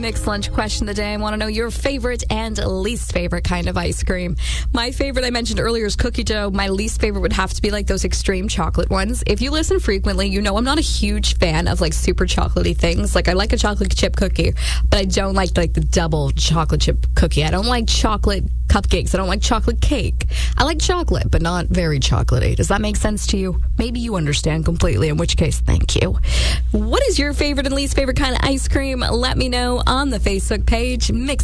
Mixed lunch question of the day. I want to know your favorite and least favorite kind of ice cream. My favorite I mentioned earlier is cookie dough. My least favorite would have to be like those extreme chocolate ones. If you listen frequently, you know I'm not a huge fan of like super chocolatey things. Like I like a chocolate chip cookie, but I don't like the double chocolate chip cookie. I don't like chocolate cupcakes. I don't like chocolate cake. I like chocolate, but not very chocolatey. Does that make sense to you? Maybe you understand completely, in which case, thank you. What is your favorite and least favorite kind of ice cream? Let me know on the Facebook page, Mix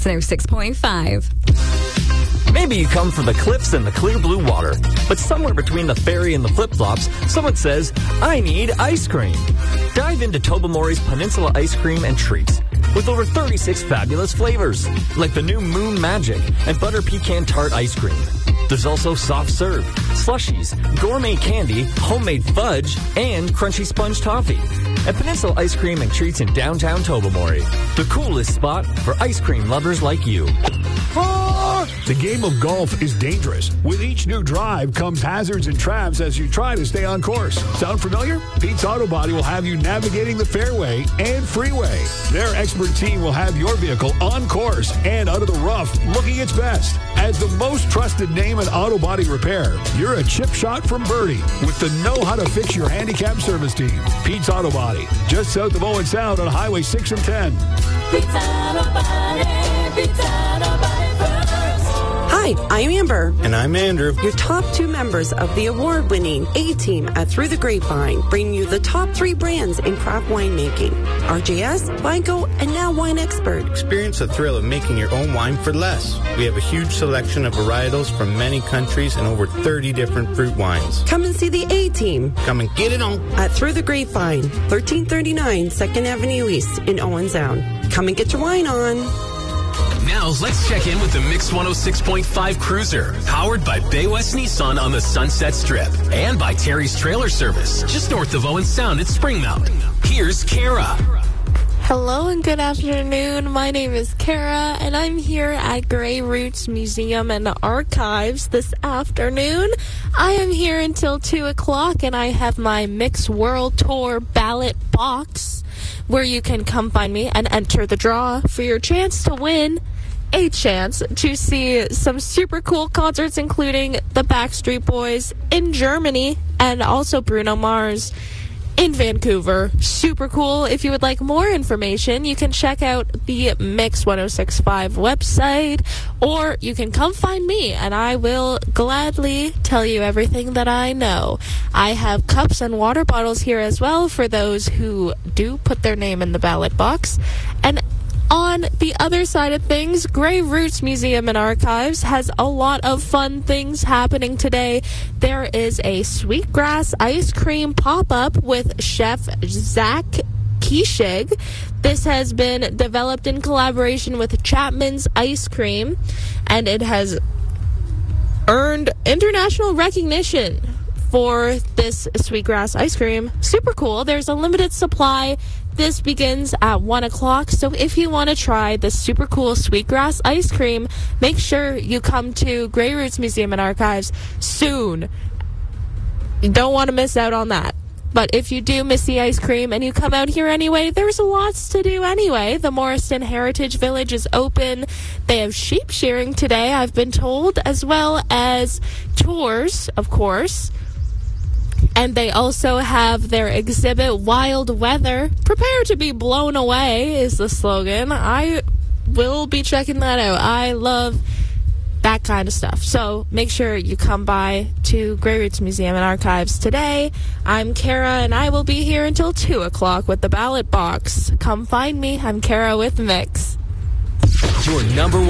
106.5. Maybe you come from the cliffs and the clear blue water, but somewhere between the ferry and the flip-flops, someone says, I need ice cream. Dive into Tobermory's Peninsula Ice Cream and Treats with over 36 fabulous flavors, like the new Moon Magic and Butter Pecan Tart Ice Cream. There's also soft serve, slushies, gourmet candy, homemade fudge, and crunchy sponge toffee. At Peninsula Ice Cream and Treats in downtown Tobermory, the coolest spot for ice cream lovers like you. The game of golf is dangerous. With each new drive comes hazards and traps as you try to stay on course. Sound familiar? Pete's Auto Body will have you navigating the fairway and freeway. Their expert team will have your vehicle on course and out of the rough looking its best. As the most trusted name in auto body repair, you're a chip shot from Birdie with the know-how-to-fix your handicap service team. Pete's Auto Body, just south of Owen Sound on Highway 6 and 10. Pete's Auto Body, Pete's Auto Body first. Hi, I'm Amber. And I'm Andrew. Your top two members of the award-winning A-Team at Through the Grapevine bring you the top three brands in craft winemaking. RJS, Vigo, and now Wine Expert. Experience the thrill of making your own wine for less. We have a huge selection of varietals from many countries and over 30 different fruit wines. Come and see the A-Team. Come and get it on. At Through the Grapevine, 1339 2nd Avenue East in Owen Sound. Come and get your wine on. Now, let's check in with the Mix 106.5 Cruiser, powered by Bay West Nissan on the Sunset Strip and by Terry's Trailer Service, just north of Owen Sound at Springmount. Here's Kara. Hello and good afternoon. My name is Kara, and I'm here at Grey Roots Museum and Archives this afternoon. I am here until 2 o'clock, and I have my Mix World Tour ballot box, where you can come find me and enter the draw for your chance to win a chance to see some super cool concerts, including the Backstreet Boys in Germany and also Bruno Mars in Vancouver. Super cool. If you would like more information, you can check out the Mix 106.5 website, or you can come find me and I will gladly tell you everything that I know. I have cups and water bottles here as well for those who do put their name in the ballot box. And on the other side of things, Grey Roots Museum and Archives has a lot of fun things happening today. There is a sweetgrass ice cream pop-up with Chef Zach Kishig. This has been developed in collaboration with Chapman's Ice Cream, and it has earned international recognition for this sweetgrass ice cream. Super cool. There's a limited supply. This begins at 1 o'clock, so if you want to try this super cool sweetgrass ice cream, make sure you come to Grey Roots Museum and Archives soon. You don't want to miss out on that. But if you do miss the ice cream and you come out here anyway, there's lots to do anyway. The Morriston Heritage Village is open. They have sheep shearing today, I've been told, as well as tours, of course. And they also have their exhibit, Wild Weather. Prepare to be blown away is the slogan. I will be checking that out. I love that kind of stuff. So make sure you come by to Grey Roots Museum and Archives today. I'm Kara, and I will be here until 2 o'clock with the ballot box. Come find me. I'm Kara with Mix. Your number one